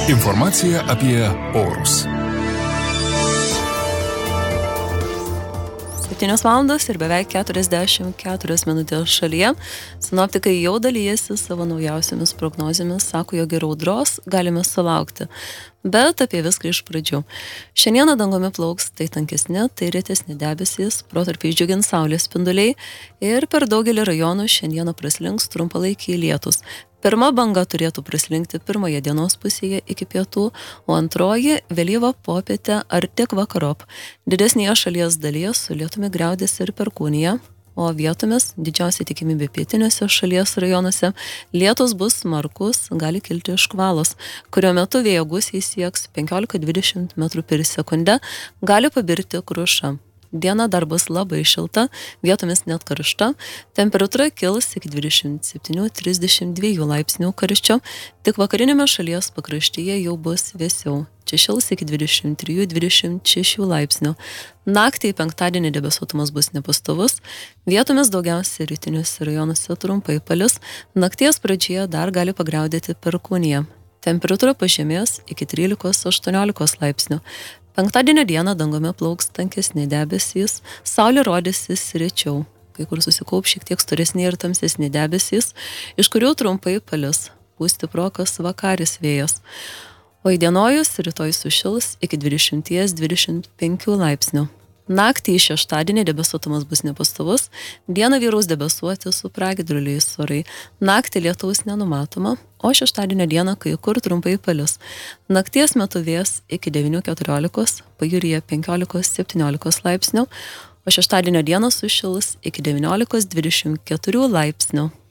Informacija apie orus. 7 valandos ir beveik 44 minutės šalyje. Sinoptikai jau dalyjasi savo naujausiamis prognozėmis, sako, jog ir audros galime sulaukti. Bet apie viską iš pradžių. Šiandieną dangumi plauks tai tankesni, tai retesni debesys, protarpiais džiugins saulės spinduliai ir per daugelį rajonų šiandieną praslinks trumpalaikiai lietus. Pirma banga turėtų praslinkti pirmoje dienos pusėje iki pietų, o antroji vėlyvą popietę ar tik vakarop. Didesnėje šalies dalyje su lietumi griaudės ir perkūnija, o vietomis didžiausia tikimybė pietiniuose šalies rajonuose lietus bus smarkus, gali kilti škvalos, kurio metu vėjo gūsiai sieks 15-20 m/s, gali pabirti kruša. Diena dar bus labai šilta, vietomis net karšta, temperatūra kils iki 27-32 laipsnių karščio, tik vakarinėme šalies pakraštyje jau bus vėsiau. Čia šils iki 23-26 laipsnių. Naktį penktadienį debesuotumas bus nepastovus, vietomis daugiausiai rytiniuose rajonuose trumpai palis, nakties pradžioje dar gali pagriaudėti perkūnija. Temperatūra pažemės iki 13-18 laipsnių. Penktadienio dieną dangumi plauks tankesni debesys, saulė rodysis rečiau, kai kur susikaups šiek tiek storesni ir tamsesni debesys, iš kurių trumpai palis, pūs stiprokas vakaris vėjas. O įdienojus rytoj sušils iki 20-25 laipsnių. Naktį į šeštadienį debesuotumas bus nepastovus, dieną vyraus debesuoti su pragiedruliais orai. Naktį lietaus nenumatoma, o šeštadienio dieną kai kur trumpai palis. Nakties metu vėjas iki 9-14, pajūryje 15-17 laipsnių, o šeštadienio dieną sušils iki 19-24 laipsnių.